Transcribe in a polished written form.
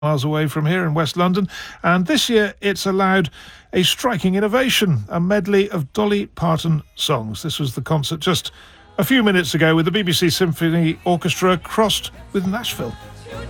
miles away from here in West London, and this year it's allowed a striking innovation, a medley of Dolly Parton songs. This was the concert just a few minutes ago with the BBC Symphony Orchestra crossed with Nashville.